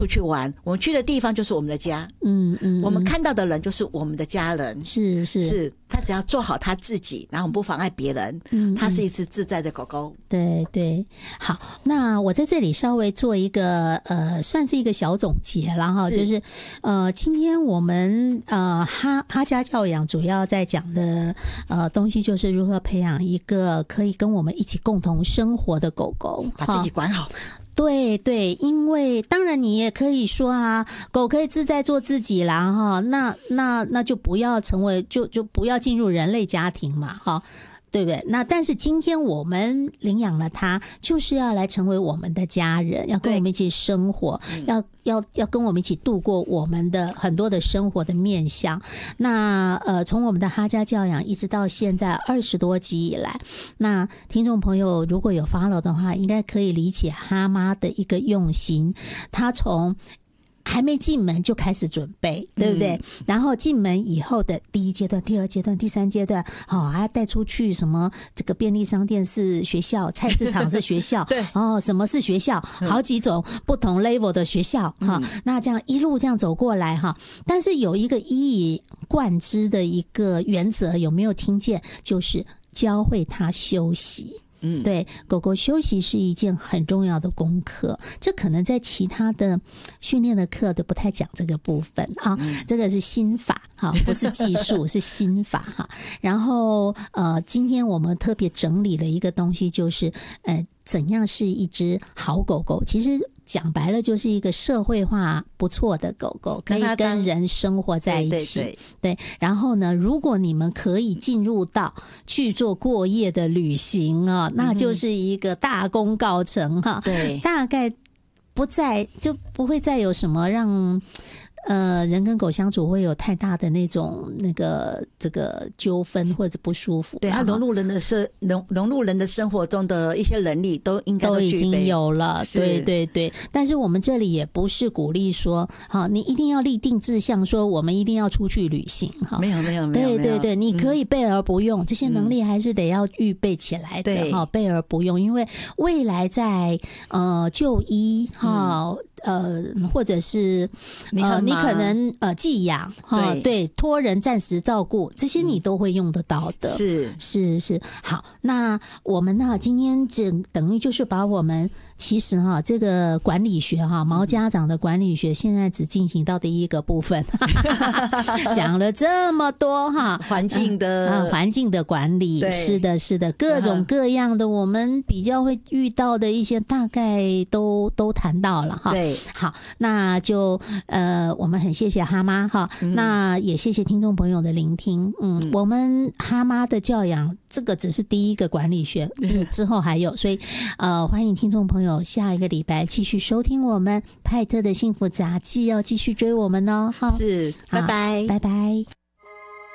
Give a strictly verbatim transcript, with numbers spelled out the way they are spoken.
出去玩，我们去的地方就是我们的家， 嗯嗯， 我们看到的人就是我们的家人， 是是是，他只要做好他自己，然后我们不妨碍别人，嗯，他是一只自在的狗狗。 对对，好，那我在这里稍微做一个呃，算是一个小总结啦哈，就是呃，今天我们呃哈哈家教养主要在讲的呃东西，就是如何培养一个可以跟我们一起共同生活的狗狗， 把自己管好。 对对，因为当然你也可以说啊，狗可以自在做自己啦哈，那那那就不要成为就就不要进入人类家庭嘛哈。对不对？那但是今天我们领养了它，就是要来成为我们的家人，要跟我们一起生活，要要要跟我们一起度过我们的很多的生活的面向。那呃，从我们的哈家教养一直到现在二十多集以来，那听众朋友如果有 follow 的话，应该可以理解哈妈的一个用心。他从还没进门就开始准备，对不对？嗯、然后进门以后的第一阶段、第二阶段、第三阶段，好、哦，还要带出去什么？这个便利商店是学校，菜市场是学校， 对， 哦，什么是学校？好几种不同 level 的学校哈、嗯哦。那这样一路这样走过来哈，但是有一个一以贯之的一个原则，有没有听见？就是教会他休息。嗯，对，狗狗休息是一件很重要的功课，这可能在其他的训练的课都不太讲这个部分啊。嗯、这个是心法哈，不是技术，是心法哈。然后呃，今天我们特别整理了一个东西，就是呃，怎样是一只好狗狗？其实讲白了，就是一个社会化不错的狗狗，可以跟人生活在一起。对, 对, 对, 对，然后呢，如果你们可以进入到去做过夜的旅行啊。那就是一个大功告成哈， 对， 大概不再就不会再有什么让呃人跟狗相处会有太大的那种那个这个纠纷或者不舒服。 对，它融入人的生融融入人的生活中的一些能力都应该都都已经有了。对对对，但是我们这里也不是鼓励说，好，你一定要立定志向，说我们一定要出去旅行哈。 没有没有没有， 对对对，你可以备而不用，嗯、这些能力还是得要预备起来的哈，备而不用，因为未来在呃就医哈。嗯呃，或者是呃，你可能呃寄养哈，对，托人暂时照顾，这些你都会用得到的。 是是是，好，那我们呢，今天整等于就是把我们其实哈这个管理学哈毛家长的管理学，现在只进行到第一个部分，讲了这么多哈， 环境的啊环境的管理，是的是的，各种各样的我们比较会遇到的一些，大概都都谈到了哈。 对。 好，那就呃，我们很谢谢哈妈哈、嗯，那也谢谢听众朋友的聆听。嗯，嗯我们哈妈的教养，这个只是第一个管理学，嗯、之后还有，所以呃，欢迎听众朋友下一个礼拜继续收听我们派特的幸福杂技，要继续追我们哦。好， 是，拜拜， 拜拜。